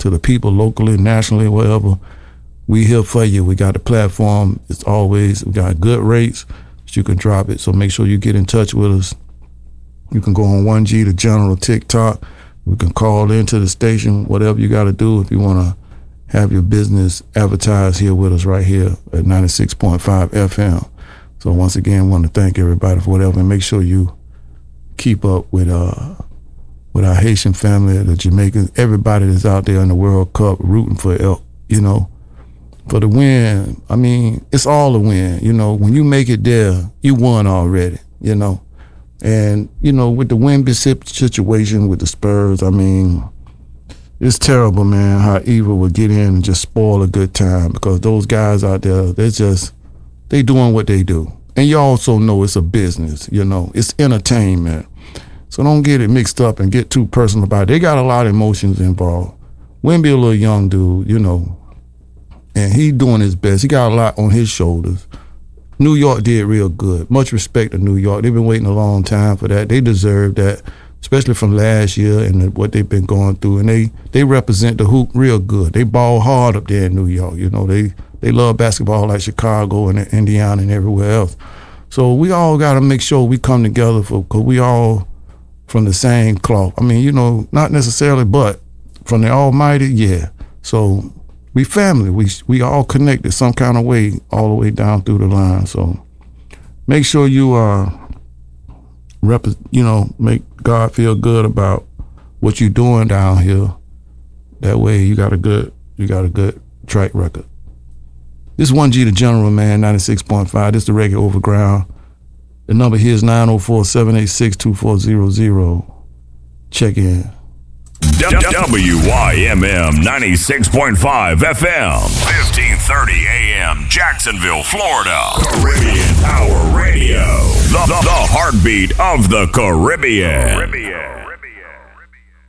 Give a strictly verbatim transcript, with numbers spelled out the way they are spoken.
to the people locally, nationally, wherever. We here for you. We got the platform. It's always, we got good rates that you can drop it. So make sure you get in touch with us. You can go on one G, the General, TikTok. We can call into the station, whatever you got to do if you want to have your business advertised here with us right here at ninety-six point five F M. So once again, want to thank everybody for whatever, and make sure you keep up with uh with our Haitian family, the Jamaicans, everybody that's out there in the World Cup rooting for, you know, for the win. I mean, it's all a win. You know, when you make it there, you won already, you know. And, you know, with the Wemby situation with the Spurs, I mean, it's terrible, man, how evil would get in and just spoil a good time, because those guys out there, they're just, they doing what they do. And you also know it's a business, you know, it's entertainment. So don't get it mixed up and get too personal about it. They got a lot of emotions involved. Wemby a little young dude, you know, and he doing his best. He got a lot on his shoulders. New York did real good. Much respect to New York. They've been waiting a long time for that. They deserve that, especially from last year and what they've been going through. And they, they represent the hoop real good. They ball hard up there in New York. You know, they, they love basketball like Chicago and Indiana and everywhere else. So we all got to make sure we come together, for because we all from the same cloth. I mean, you know, not necessarily, but from the Almighty, yeah. So we family. We we all connected some kind of way all the way down through the line. So make sure you uh rep, you know, make God feel good about what you're doing down here. That way you got a good you got a good track record. This is one G the General, man, ninety-six point five. This is the Reggae Overground. The number here is nine oh four, seven eight six, two four zero zero. Check in. W Y M M ninety-six point five F M, fifteen thirty A M, Jacksonville, Florida. Caribbean Power Radio, the, the, the heartbeat of the Caribbean. Caribbean.